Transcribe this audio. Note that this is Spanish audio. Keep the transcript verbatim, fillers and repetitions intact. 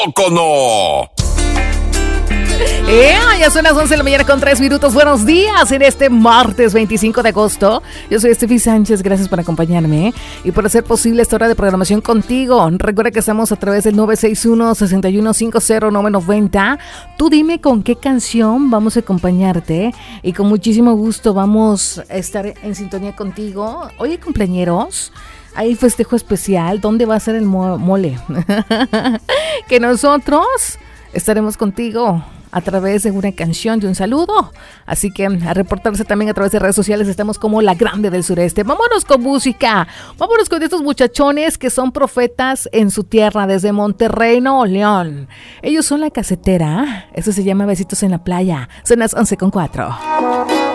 poco no? Eh, ya son las once de la mañana con tres minutos. Buenos días en este martes veinticinco de agosto. Yo soy Estefi Sánchez, gracias por acompañarme y por hacer posible esta hora de programación contigo. Recuerda que estamos a través del nueve seis uno, seis uno cinco cero, nueve nueve cero. Tú dime con qué canción vamos a acompañarte y con muchísimo gusto vamos a estar en sintonía contigo. Oye, cumpleañeros, hay festejo especial. ¿Dónde va a ser el mo- mole? Que nosotros estaremos contigo a través de una canción, de un saludo. Así que a reportarse también a través de redes sociales. Estamos como La Grande del Sureste. Vámonos con música. Vámonos con estos muchachones que son profetas en su tierra, desde Monterrey, Nuevo León. Ellos son La Casetera. Eso se llama Besitos en la Playa. Son las once con cuatro.